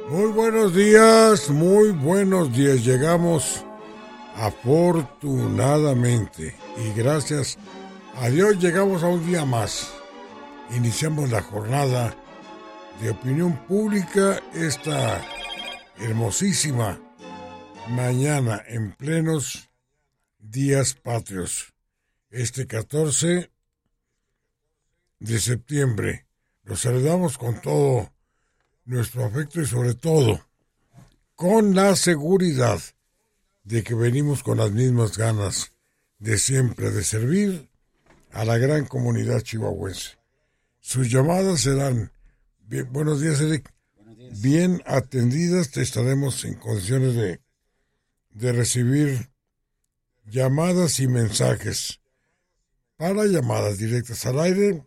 Muy buenos días. Llegamos afortunadamente y gracias a Dios llegamos a un día más. Iniciamos la jornada de opinión pública esta hermosísima mañana en plenos días patrios. Este 14 de septiembre los saludamos con todo nuestro afecto y sobre todo con la seguridad de que venimos con las mismas ganas de siempre de servir a la gran comunidad chihuahuense. Sus llamadas serán, buenos días Eric, bien atendidas. Te estaremos en condiciones de recibir llamadas y mensajes. Para llamadas directas al aire,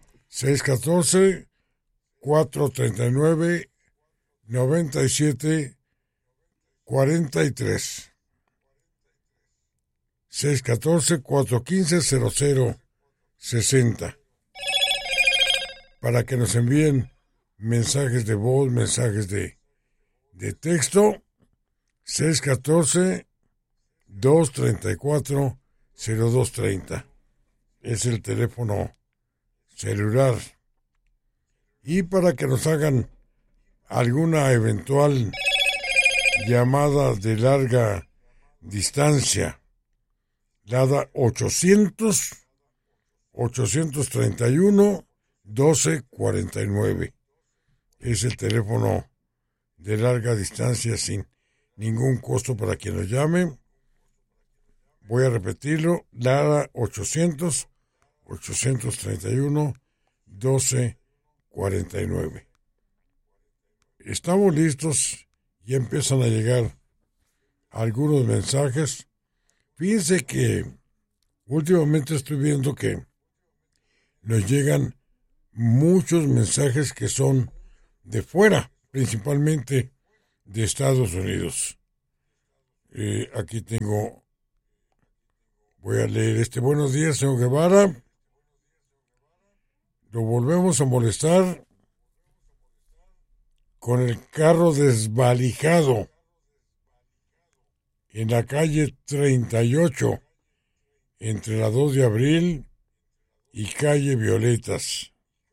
614-439-9743. 614-415-0060. Para que nos envíen mensajes de voz, mensajes de texto. 614-234-0230. Es el teléfono celular. Y para que nos hagan alguna eventual llamada de larga distancia, dada 800-831-1249. Es el teléfono de larga distancia sin ningún costo para quien nos llame. Voy a repetirlo, dada 800-831-1249. Estamos listos y empiezan a llegar algunos mensajes. Fíjense que últimamente estoy viendo que nos llegan muchos mensajes que son de fuera, principalmente de Estados Unidos. Aquí tengo, voy a leer buenos días, señor Guevara. Lo volvemos a molestar con el carro desvalijado en la calle 38, entre la 2 de abril y calle Violetas.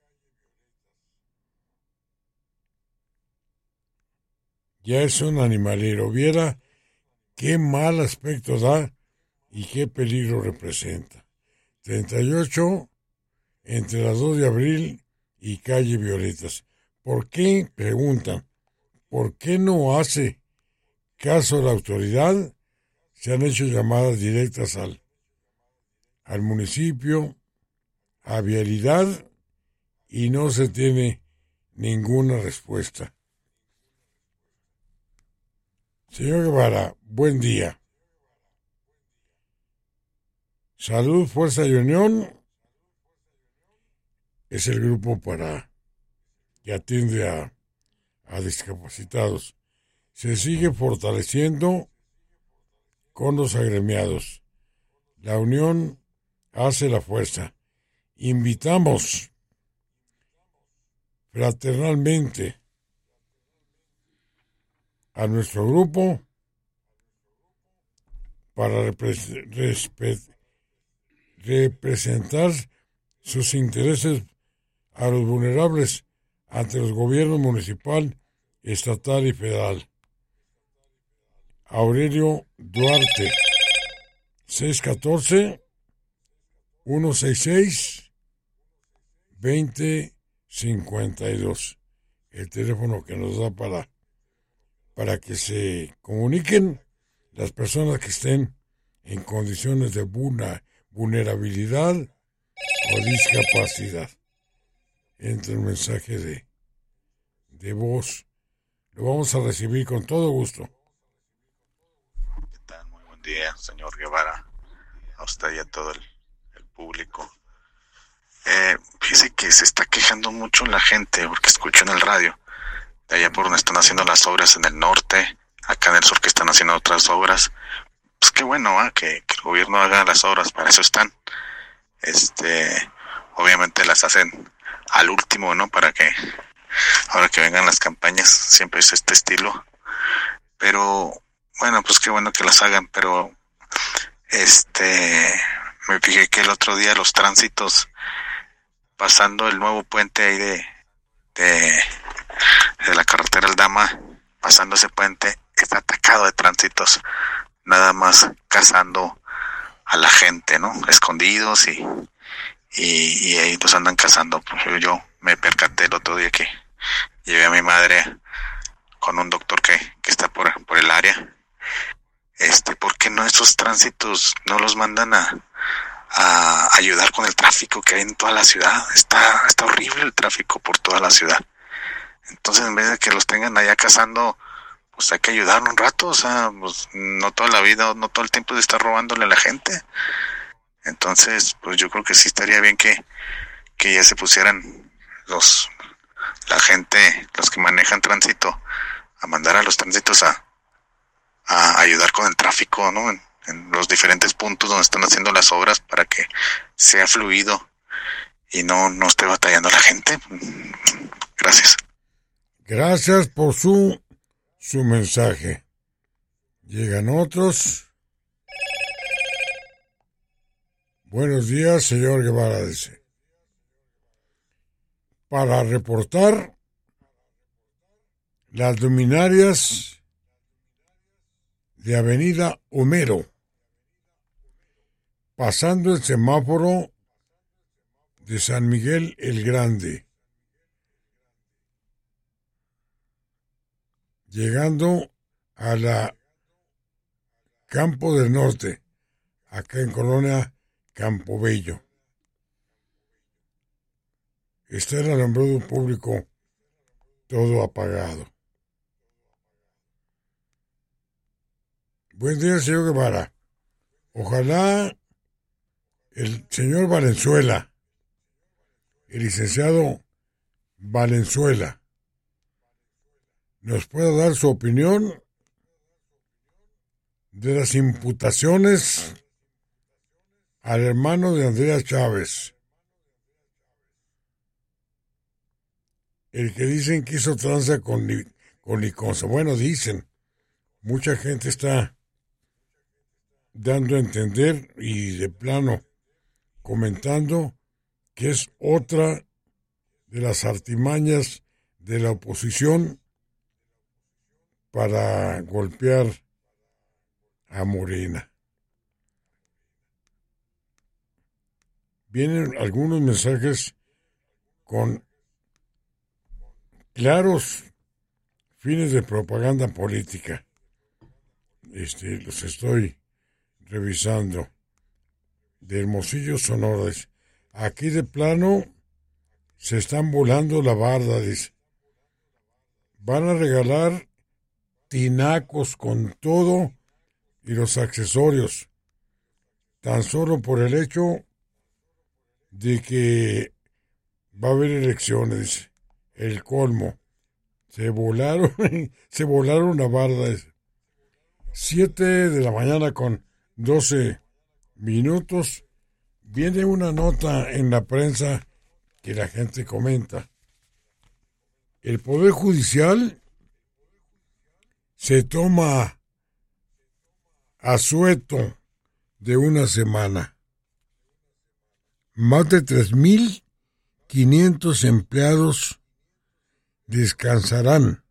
Ya es un animalero. Viera qué mal aspecto da y qué peligro representa. 38, entre la 2 de abril y calle Violetas. ¿Por qué? Preguntan. ¿Por qué no hace caso la autoridad? Se han hecho llamadas directas al municipio, a vialidad, y no se tiene ninguna respuesta. Señor Guevara, buen día. Salud, Fuerza y Unión es el grupo que atiende a discapacitados. Se sigue fortaleciendo con los agremiados. La unión hace la fuerza. Invitamos fraternalmente a nuestro grupo para representar sus intereses a los vulnerables ante los gobiernos municipal, estatal y federal. Aurelio Duarte, 614-166-2052. El teléfono que nos da para que se comuniquen las personas que estén en condiciones de vulnerabilidad o discapacidad. Entra un mensaje de voz. Lo vamos a recibir con todo gusto. ¿Qué tal? Muy buen día, señor Guevara. A usted y a todo el público. Fíjese que se está quejando mucho la gente porque escucho en el radio de allá por donde están haciendo las obras en el norte, acá en el sur que están haciendo otras obras. Pues qué bueno, que el gobierno haga las obras, para eso están. Obviamente las hacen al último, ¿no? Para que ahora que vengan las campañas, siempre es este estilo. Pero bueno, pues qué bueno que las hagan, pero me fijé que el otro día los tránsitos pasando el nuevo puente ahí de la carretera Aldama, pasando ese puente, está atacado de tránsitos, nada más cazando a la gente, ¿no? Escondidos y ahí los andan cazando. Pues yo me percaté el otro día que llevé a mi madre con un doctor que está por el área. ¿Por qué no esos tránsitos no los mandan a ayudar con el tráfico que hay en toda la ciudad? Está horrible el tráfico por toda la ciudad. Entonces, en vez de que los tengan allá cazando, pues hay que ayudar un rato. O sea, pues no toda la vida, no todo el tiempo de estar robándole a la gente. Entonces, pues yo creo que sí estaría bien que ya se pusieran la gente, los que manejan tránsito, a mandar a los tránsitos a ayudar con el tráfico, ¿no? En los diferentes puntos donde están haciendo las obras para que sea fluido y no esté batallando la gente. Gracias. Gracias por su mensaje. Llegan otros. Buenos días, señor Guevara, dice. Para reportar las luminarias de Avenida Homero, pasando el semáforo de San Miguel el Grande, llegando a la Campo del Norte, acá en Colonia Campobello. Está el alumbrado público todo apagado. Buen día, señor Guevara. Ojalá el señor Valenzuela, el licenciado Valenzuela, nos pueda dar su opinión de las imputaciones al hermano de Andrea Chávez, el que dicen que hizo tranza con Liconza. Bueno, dicen, mucha gente está dando a entender y de plano comentando que es otra de las artimañas de la oposición para golpear a Morena. Vienen algunos mensajes con claros fines de propaganda política. Los estoy revisando. De Hermosillo, Sonora, dice. Aquí de plano se están volando la barda, dice. Van a regalar tinacos con todo y los accesorios, tan solo por el hecho de que va a haber elecciones, dice. El colmo. Se volaron la barda, dice. 7 de la mañana con 12 minutos. Viene una nota en la prensa que la gente comenta. El Poder Judicial se toma asueto de una semana. Más de 3,500 empleados descansarán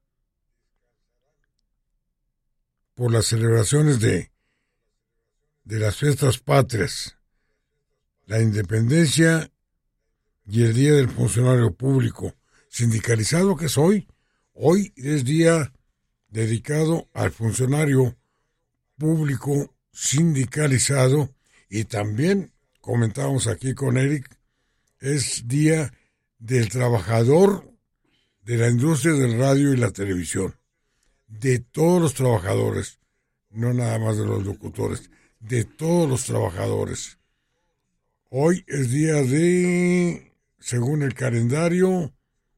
por las celebraciones de las fiestas patrias, la independencia y el Día del Funcionario Público sindicalizado, que es hoy. Hoy es día dedicado al funcionario público sindicalizado, y también comentábamos aquí con Eric, es día del trabajador de la industria del radio y la televisión, de todos los trabajadores, no nada más de los locutores, de todos los trabajadores. Hoy es día de, según el calendario,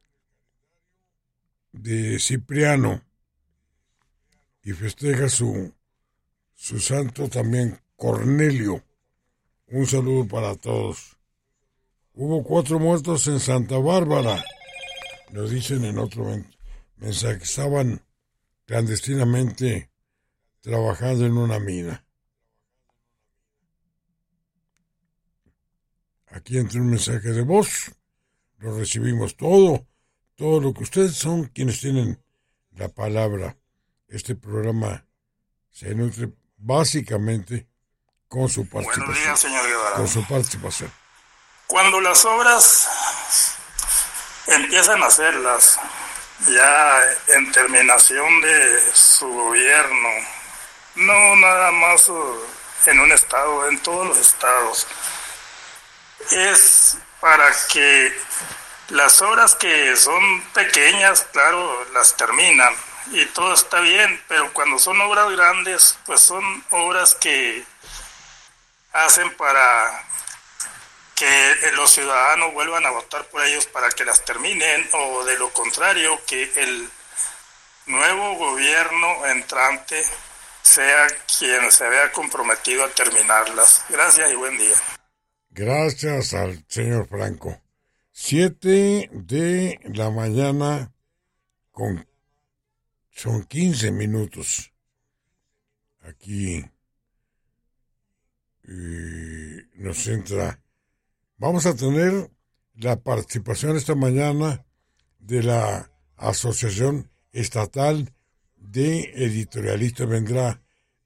de Cipriano, y festeja su santo también, Cornelio. Un saludo para todos. Hubo 4 muertos en Santa Bárbara. Nos dicen en otro mensaje que estaban clandestinamente trabajando en una mina. Aquí entra un mensaje de voz. Lo recibimos todo lo que ustedes son quienes tienen la palabra. Este programa se nutre básicamente con su participación. Buenos días, señor Guevara. Con su participación. Cuando las obras empiezan a hacerlas, ya en terminación de su gobierno, no nada más en un estado, en todos los estados, es para que las obras que son pequeñas, claro, las terminan y todo está bien, pero cuando son obras grandes, pues son obras que hacen para que los ciudadanos vuelvan a votar por ellos para que las terminen, o de lo contrario, que el nuevo gobierno entrante sea quien se vea comprometido a terminarlas. Gracias y buen día. Gracias al señor Franco. 7 de la mañana son 15 minutos. Aquí nos entra. Vamos a tener la participación esta mañana de la Asociación Estatal de Editorialistas. Vendrá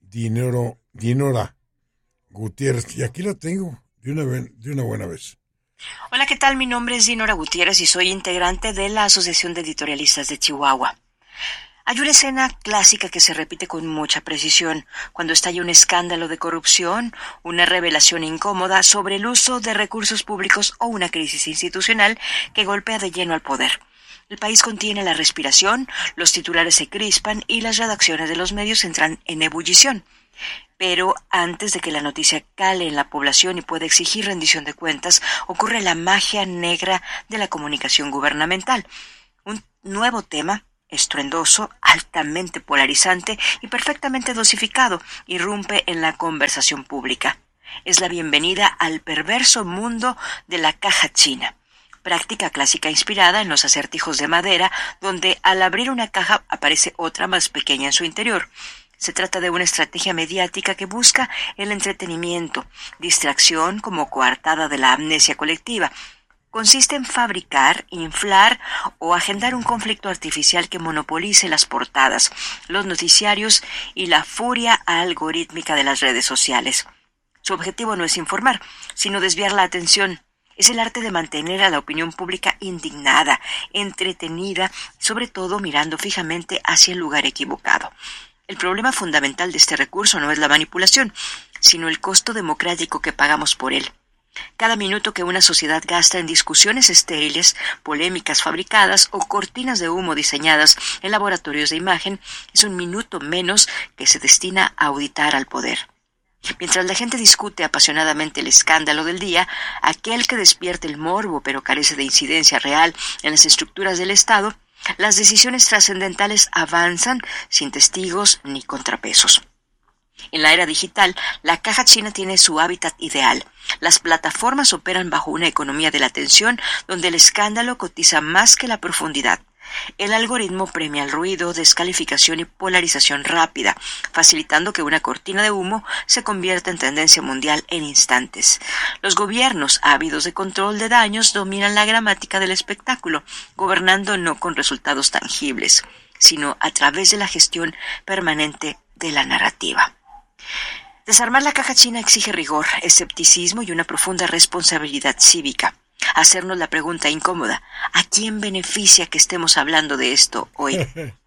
Dinora Gutiérrez. Y aquí la tengo de una buena vez. Hola, ¿qué tal? Mi nombre es Dinora Gutiérrez y soy integrante de la Asociación de Editorialistas de Chihuahua. Hay una escena clásica que se repite con mucha precisión cuando estalla un escándalo de corrupción, una revelación incómoda sobre el uso de recursos públicos o una crisis institucional que golpea de lleno al poder. El país contiene la respiración, los titulares se crispan y las redacciones de los medios entran en ebullición. Pero antes de que la noticia cale en la población y pueda exigir rendición de cuentas, ocurre la magia negra de la comunicación gubernamental. Un nuevo tema, estruendoso, altamente polarizante y perfectamente dosificado, irrumpe en la conversación pública. Es la bienvenida al perverso mundo de la caja china. Práctica clásica inspirada en los acertijos de madera, donde al abrir una caja aparece otra más pequeña en su interior. Se trata de una estrategia mediática que busca el entretenimiento, distracción como coartada de la amnesia colectiva. Consiste en fabricar, inflar o agendar un conflicto artificial que monopolice las portadas, los noticiarios y la furia algorítmica de las redes sociales. Su objetivo no es informar, sino desviar la atención. Es el arte de mantener a la opinión pública indignada, entretenida, sobre todo mirando fijamente hacia el lugar equivocado. El problema fundamental de este recurso no es la manipulación, sino el costo democrático que pagamos por él. Cada minuto que una sociedad gasta en discusiones estériles, polémicas fabricadas o cortinas de humo diseñadas en laboratorios de imagen es un minuto menos que se destina a auditar al poder. Mientras la gente discute apasionadamente el escándalo del día, aquel que despierte el morbo pero carece de incidencia real en las estructuras del Estado, las decisiones trascendentales avanzan sin testigos ni contrapesos. En la era digital, la caja china tiene su hábitat ideal. Las plataformas operan bajo una economía de la atención donde el escándalo cotiza más que la profundidad. El algoritmo premia el ruido, descalificación y polarización rápida, facilitando que una cortina de humo se convierta en tendencia mundial en instantes. Los gobiernos, ávidos de control de daños, dominan la gramática del espectáculo, gobernando no con resultados tangibles, sino a través de la gestión permanente de la narrativa. Desarmar la caja china exige rigor, escepticismo y una profunda responsabilidad cívica. Hacernos la pregunta incómoda: ¿a quién beneficia que estemos hablando de esto hoy?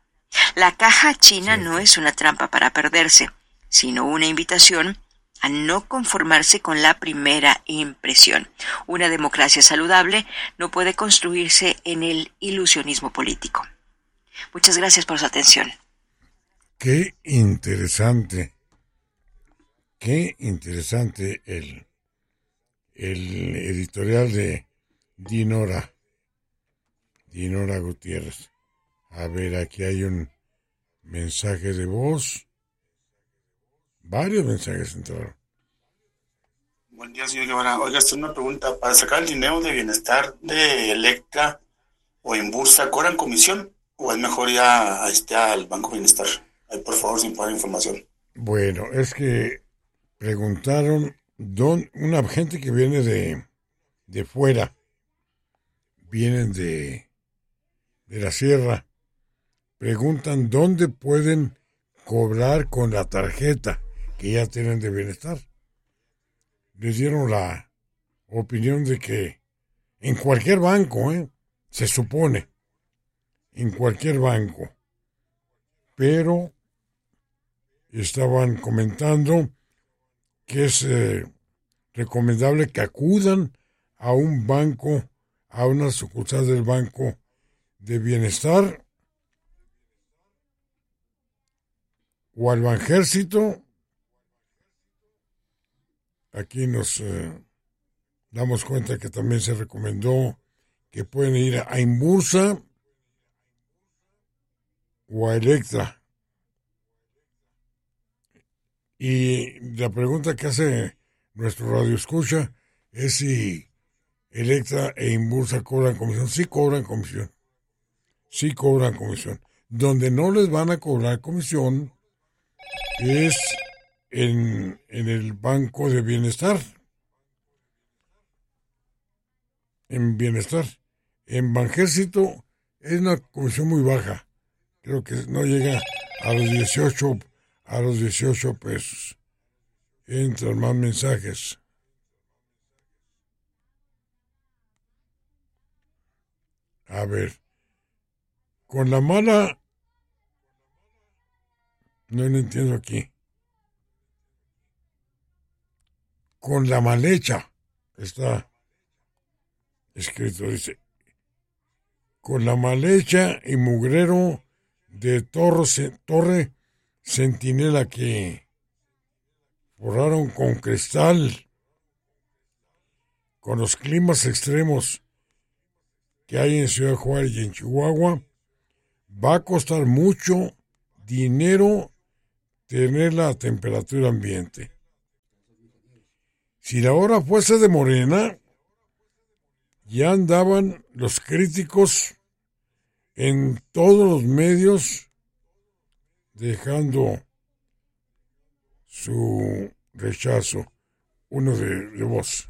La caja china no es una trampa para perderse, sino una invitación a no conformarse con la primera impresión. Una democracia saludable no puede construirse en el ilusionismo político. Muchas gracias por su atención. Qué interesante el editorial de Dinora Gutiérrez. A ver, aquí hay un mensaje de voz. Varios mensajes entraron. Buen día, señor Guevara. Oiga, esta es una pregunta. Para sacar el dinero de bienestar de Electra, o en Bursa cobran comisión o es mejor ir al Banco Bienestar. Ahí, por favor, sin poner información. Bueno, es que preguntaron una gente que viene de fuera, vienen de la sierra, preguntan dónde pueden cobrar con la tarjeta que ya tienen de bienestar. Les dieron la opinión de que en cualquier banco, se supone, en cualquier banco, pero estaban comentando que es recomendable que acudan a un banco, a una sucursal del Banco de Bienestar o al Banjército. Aquí nos damos cuenta que también se recomendó que pueden ir a Inbursa o a Electra. Y la pregunta que hace nuestro radioescucha es si Electra e Inbursa cobran comisión. Sí cobran comisión. Sí cobran comisión. Donde no les van a cobrar comisión es en el Banco de Bienestar. En Bienestar. En Banjército es una comisión muy baja. Creo que no llega a los 18 pesos. Entran más mensajes. A ver. Con la mala... No lo entiendo aquí. Con la mal hecha. Está escrito, dice. Con la mal hecha y mugrero de Torre Centinela que forraron con cristal, con los climas extremos que hay en Ciudad Juárez y en Chihuahua, va a costar mucho dinero tener la temperatura ambiente. Si la hora fuese de Morena, ya andaban los críticos en todos los medios dejando su rechazo. Uno de voz.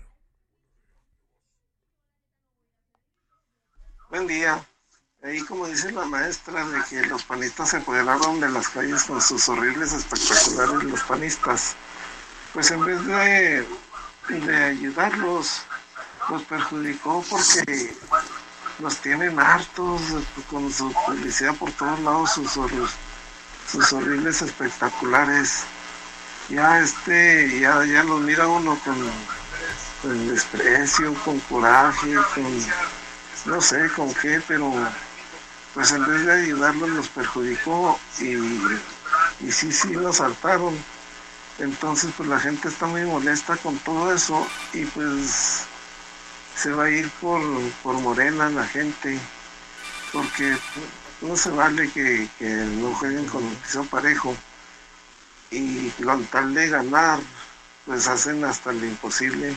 Buen día. Ahí, como dice la maestra, de que los panistas se apoderaron de las calles con sus horribles espectaculares, los panistas, pues en vez de ayudarlos, los perjudicó porque los tienen hartos con su publicidad por todos lados, sus horribles espectaculares. Ya los mira uno con desprecio, con coraje, no sé con qué, pero pues en vez de ayudarlos los perjudicó y sí los saltaron. Entonces pues la gente está muy molesta con todo eso y pues se va a ir por Morena la gente, porque no se vale que no jueguen con el piso parejo y con tal de ganar pues hacen hasta lo imposible.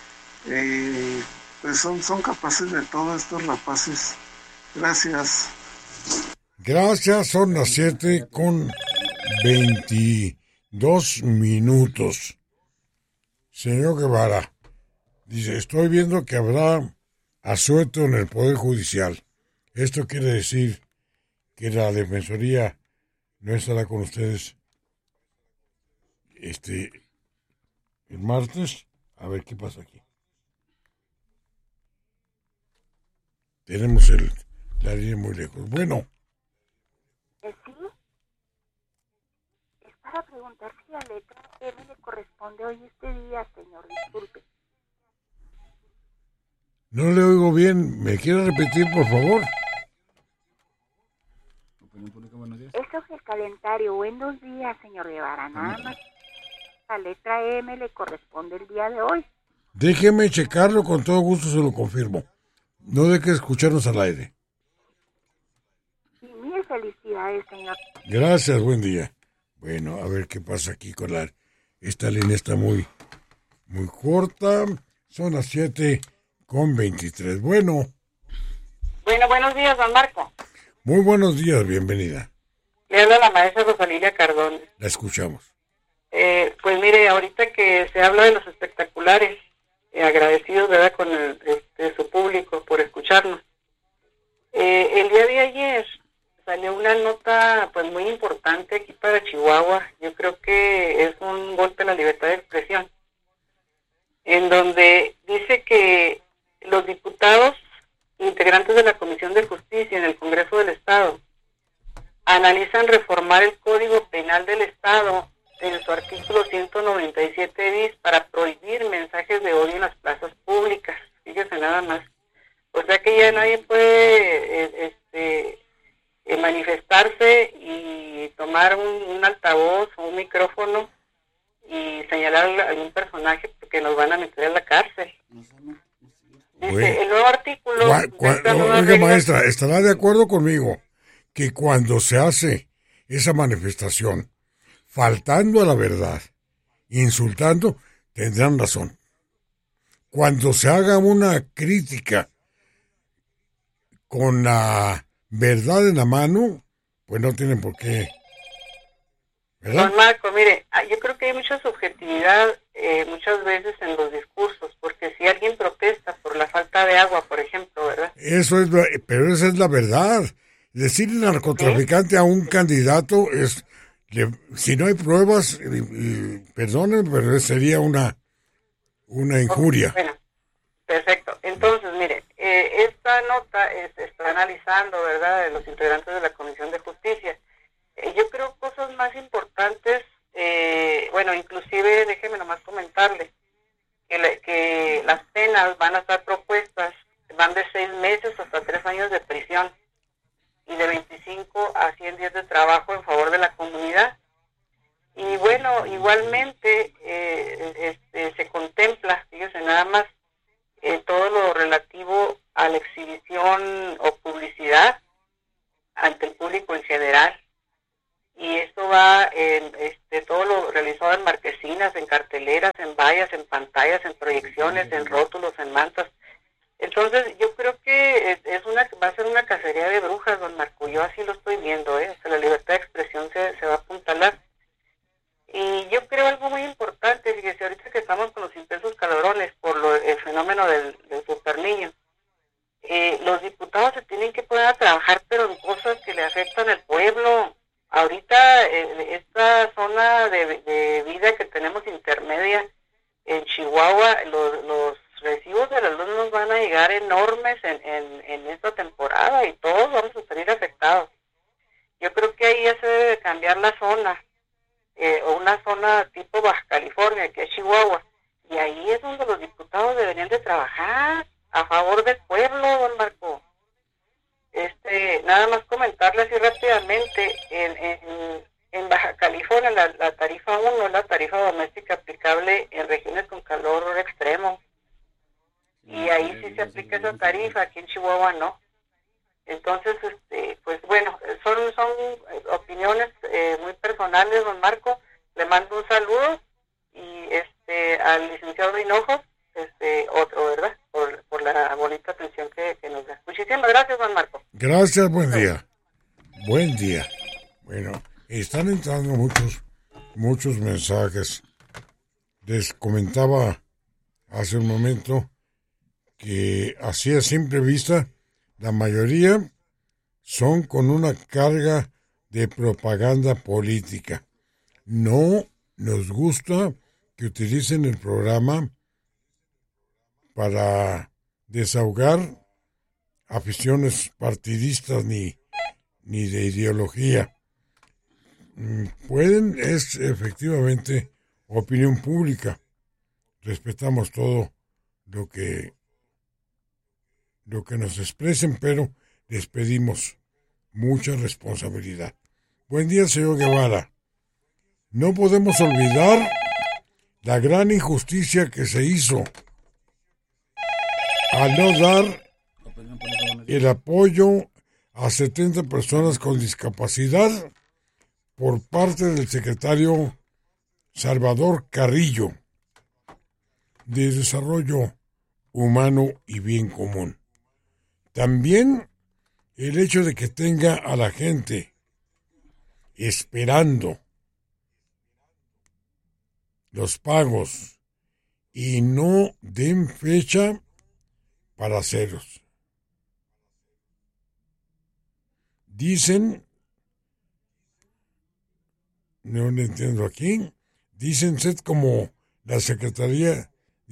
Pues son capaces de todo estos rapaces. Gracias. Gracias, son las 7:22. Señor Guevara, dice, estoy viendo que habrá asueto en el Poder Judicial. Esto quiere decir que la Defensoría no estará con ustedes el martes. A ver qué pasa aquí. Tenemos la línea muy lejos. Bueno. ¿Sí? Es para preguntar si a letra M le corresponde hoy este día, señor. Disculpe. No le oigo bien. ¿Me quiere repetir, por favor? Eso es el calendario. Buenos días, señor Guevara. Nada más. A letra M le corresponde el día de hoy. Déjeme checarlo, con todo gusto se lo confirmo. No deje de escucharnos al aire. Y mil felicidades, señor. Gracias, buen día. Bueno, a ver qué pasa aquí con esta línea está muy corta. Son las 7:23. Bueno. Bueno, buenos días, don Marco. Muy buenos días, bienvenida. Le habla la maestra Rosalía Cardón. La escuchamos. Pues mire, ahorita que se habla de los espectaculares, agradecidos, ¿verdad?, con su público por escucharnos. El día de ayer salió una nota pues muy importante aquí para Chihuahua. Yo creo que es un golpe a la libertad de expresión, en donde dice que los diputados integrantes de la Comisión de Justicia en el Congreso del Estado analizan reformar el Código Penal del Estado en su artículo 197 bis para prohibir mensajes de odio en las plazas públicas. Fíjese nada más. O sea que ya nadie puede manifestarse y tomar un altavoz o un micrófono y señalar a algún personaje porque nos van a meter a la cárcel. Dice, el nuevo artículo... Oiga, maestra, ¿estará de acuerdo conmigo que cuando se hace esa manifestación, faltando a la verdad, insultando, tendrán razón? Cuando se haga una crítica con la verdad en la mano, pues no tienen por qué, ¿verdad? Don Marco, mire, yo creo que hay mucha subjetividad muchas veces en los discursos, porque si alguien protesta por la falta de agua, por ejemplo, ¿verdad? Pero esa es la verdad. Decirle narcotraficante a un candidato es, si no hay pruebas, perdonen, pero sería una injuria. Bueno, perfecto. Entonces, mire, esta nota está analizando, ¿verdad?, de los integrantes de la Comisión de Justicia. Yo creo cosas más importantes, inclusive déjeme nomás comentarle que las penas van a estar propuestas, van de 6 meses hasta 3 años de prisión y de 25 a 100 días de trabajo en favor de la comunidad. Y bueno, igualmente se contempla, fíjese nada más, todo lo relativo a la exhibición o publicidad ante el público en general. Y esto va en todo lo realizado en marquesinas, en carteleras, en vallas, en pantallas, en proyecciones, en rótulos, en mantas. Entonces yo creo que va a ser una cacería de brujas, don Marco. Yo así lo estoy viendo, O sea, la libertad de expresión se va a apuntalar. Y yo creo algo muy importante, fíjese, ahorita que estamos con los intensos calorones por el fenómeno del superniño, los diputados se tienen que poner a trabajar, pero en cosas que le afectan al pueblo. Ahorita esta zona de vida que tenemos intermedia en Chihuahua, los recibos de la luz nos van a llegar enormes en esta temporada y todos vamos a salir afectados. Yo creo que ahí ya se debe de cambiar la zona, o una zona tipo Baja California, que es Chihuahua, y ahí es donde los diputados deberían de trabajar a favor del pueblo, don Marco. Nada más comentarle así rápidamente, en Baja California la tarifa 1 es la tarifa doméstica aplicable en regiones con calor extremo, y ahí sí se aplica esa tarifa, aquí en Chihuahua no. Entonces, pues bueno, son opiniones muy personales, don Marco. Le mando un saludo y al licenciado Hinojos, otro, ¿verdad? Por la bonita atención que nos da. Muchísimas gracias, don Marco. Gracias, buen día. Buen día. Bueno, están entrando muchos mensajes. Les comentaba hace un momento que así a simple vista la mayoría son con una carga de propaganda política. No nos gusta que utilicen el programa para desahogar aficiones partidistas ni de ideología. Es efectivamente opinión pública. Respetamos todo lo que nos expresen, pero les pedimos mucha responsabilidad. Buen día, señor Guevara. No podemos olvidar la gran injusticia que se hizo al no dar el apoyo a 70 personas con discapacidad por parte del secretario Salvador Carrillo de Desarrollo Humano y Bien Común. También el hecho de que tenga a la gente esperando los pagos y no den fecha para hacerlos. Dicen, no lo entiendo aquí, dicen ser como la Secretaría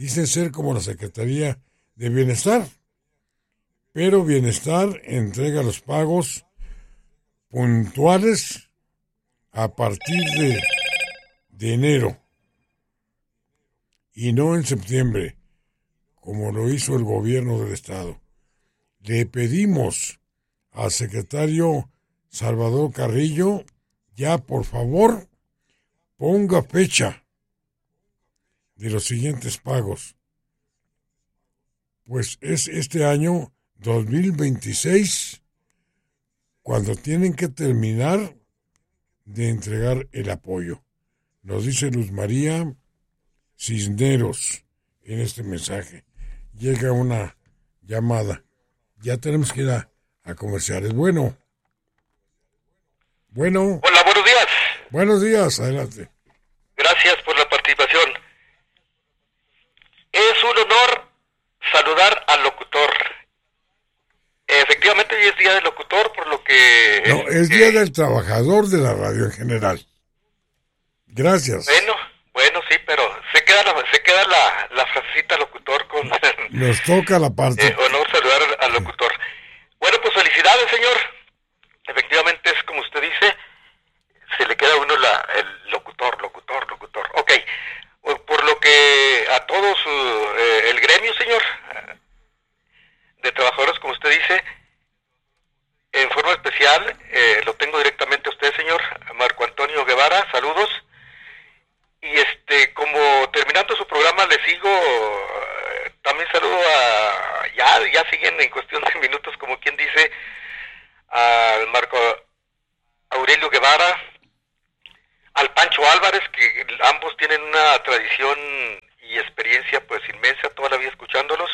de Bienestar, pero Bienestar entrega los pagos puntuales a partir de enero y no en septiembre, como lo hizo el gobierno del estado. Le pedimos al secretario Salvador Carrillo, ya por favor, ponga fecha de los siguientes pagos. Pues es este año 2026 cuando tienen que terminar de entregar el apoyo. Nos dice Luz María Cisneros en este mensaje. Llega una llamada. Ya tenemos que ir a comerciales. Bueno. Hola, buenos días. Buenos días, adelante. Gracias por la participación. Es un honor saludar al locutor. Efectivamente hoy es día del locutor, por lo que... No, es día del trabajador de la radio en general. Gracias. Bueno, sí, pero se queda la frasecita locutor con... Nos toca la parte. Honor saludar al locutor. Bueno, pues felicidades, señor. Efectivamente es como usted dice, se le queda a uno el locutor. Ok, por lo que a todos el gremio, señor, de trabajadores, como usted dice, en forma especial, lo tengo directamente a usted, señor Marco Antonio Guevara, saludos. Y como terminando su programa le sigo, también saludo ya siguen en cuestión de minutos, como quien dice, al Marco Aurelio Guevara, al Pancho Álvarez, que ambos tienen una tradición y experiencia pues inmensa, toda la vida escuchándolos.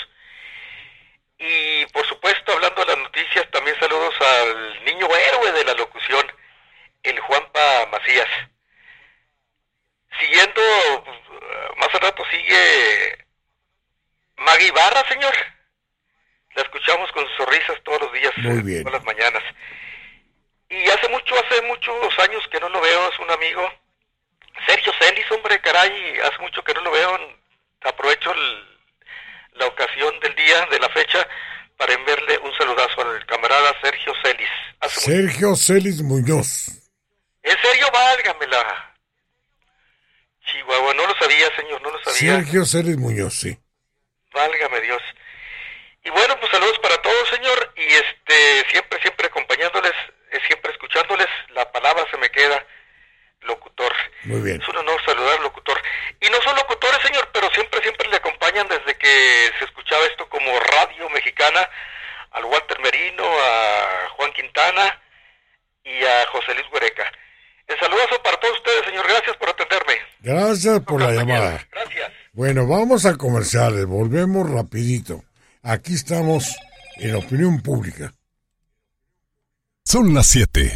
Y por supuesto, hablando de las noticias, también saludos al niño héroe de la locución, el Juanpa Macías. Siguiendo, más al rato sigue Maggie Ibarra, señor. La escuchamos con sus sonrisas todos los días, todas las mañanas. Y hace muchos años que no lo veo, es un amigo. Sergio Celis, hombre, caray, hace mucho que no lo veo. Aprovecho la ocasión del día, de la fecha, para enviarle un saludazo al camarada Sergio Celis. Sergio Celis Muñoz. ¿En serio? Válgamela. Chihuahua, no lo sabía, señor, no lo sabía. Sergio Celis Muñoz, sí. Válgame Dios. Y bueno, pues saludos para todos, señor, y siempre acompañándoles, siempre escuchándoles, la palabra se me queda, locutor. Muy bien. Es un honor saludar al locutor. Y no son locutores, señor, pero siempre le acompañan desde que se escuchaba esto como Radio Mexicana, al Walter Merino, a Juan Quintana y a José Luis Huereca. El saludazo para todos ustedes, señor, gracias por atenderme. Gracias por la llamada. Gracias. Bueno, vamos a comerciales, volvemos rapidito. Aquí estamos en Opinión Pública. Son las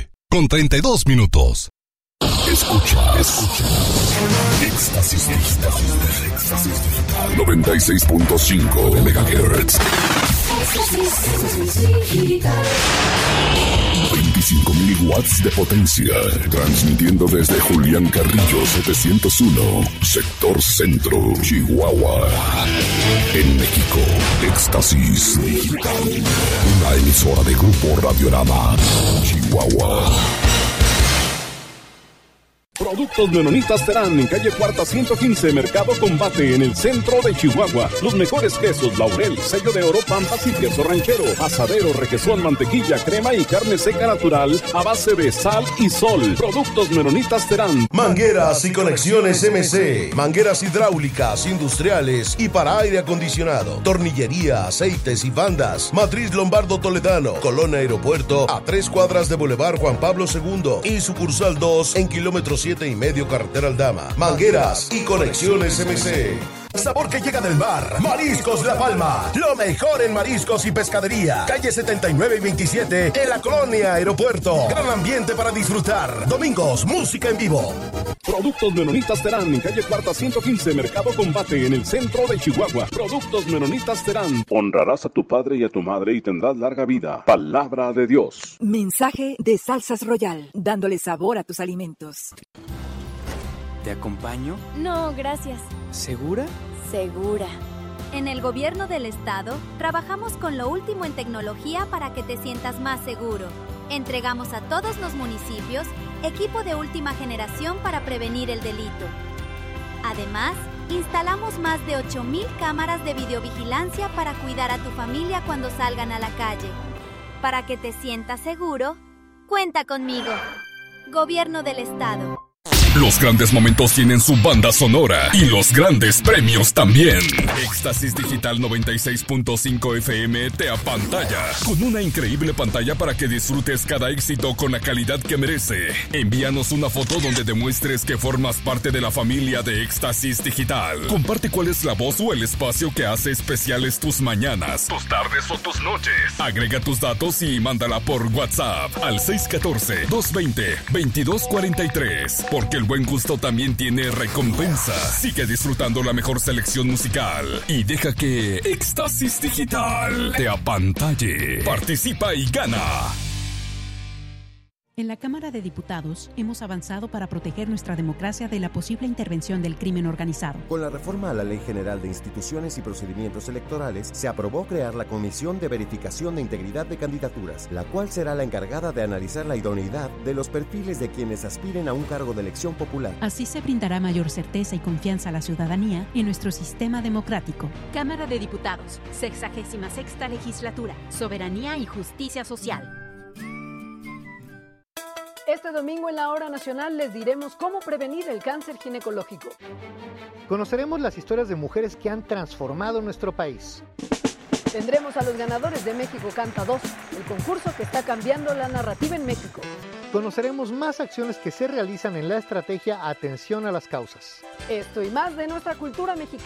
7:32. Escucha. Éxtasis Digital. 96.5 MHz. 25,000 watts de potencia. Transmitiendo desde Julián Carrillo 701, sector centro, Chihuahua. En México, Éxtasis Digital. Una emisora de Grupo Radiorama, Chihuahua. Productos Menonitas Terán, en calle Cuarta 115, Mercado Combate, en el centro de Chihuahua. Los mejores quesos, Laurel, sello de oro, Pampas y queso ranchero, asadero, requesón, mantequilla, crema y carne seca natural a base de sal y sol. Productos Menonitas Terán. Mangueras y conexiones MC, mangueras hidráulicas, industriales y para aire acondicionado, tornillería, aceites y bandas. Matriz Lombardo Toledano, Colón Aeropuerto, a 3 cuadras de Boulevard Juan Pablo II y sucursal 2 en kilómetro 100 7:30 Carretera Aldama. Mangueras y Conexiones MC. Sabor que llega del mar. Mariscos La Palma. Lo mejor en mariscos y pescadería. Calle 79 y 27 en la colonia Aeropuerto. Gran ambiente para disfrutar. Domingos, música en vivo. Productos Menonitas Terán, en calle Cuarta 115, Mercado Combate, en el centro de Chihuahua. Productos Menonitas Terán. Honrarás a tu padre y a tu madre y tendrás larga vida. Palabra de Dios. Mensaje de Salsas Royal, dándole sabor a tus alimentos. ¿Te acompaño? No, gracias. ¿Segura? Segura. En el gobierno del estado, trabajamos con lo último en tecnología para que te sientas más seguro. Entregamos a todos los municipios equipo de última generación para prevenir el delito. Además, instalamos más de 8,000 cámaras de videovigilancia para cuidar a tu familia cuando salgan a la calle. Para que te sientas seguro, cuenta conmigo. Gobierno del estado. Los grandes momentos tienen su banda sonora y los grandes premios también. Éxtasis Digital 96.5 FM te apantalla con una increíble pantalla para que disfrutes cada éxito con la calidad que merece. Envíanos una foto donde demuestres que formas parte de la familia de Éxtasis Digital. Comparte cuál es la voz o el espacio que hace especiales tus mañanas, tus tardes o tus noches. Agrega tus datos y mándala por WhatsApp al 614-220-2243. Porque el buen gusto también tiene recompensa. Sigue disfrutando la mejor selección musical y deja que Éxtasis Digital te apantalle. Participa y gana. En la Cámara de Diputados hemos avanzado para proteger nuestra democracia de la posible intervención del crimen organizado. Con la reforma a la Ley General de Instituciones y Procedimientos Electorales, se aprobó crear la Comisión de Verificación de Integridad de Candidaturas, la cual será la encargada de analizar la idoneidad de los perfiles de quienes aspiren a un cargo de elección popular. Así se brindará mayor certeza y confianza a la ciudadanía en nuestro sistema democrático. Cámara de Diputados, 66ª Legislatura, Soberanía y Justicia Social. Este domingo en la Hora Nacional les diremos cómo prevenir el cáncer ginecológico. Conoceremos las historias de mujeres que han transformado nuestro país. Tendremos a los ganadores de México Canta 2, el concurso que está cambiando la narrativa en México. Conoceremos más acciones que se realizan en la estrategia Atención a las Causas. Esto y más de nuestra cultura mexicana.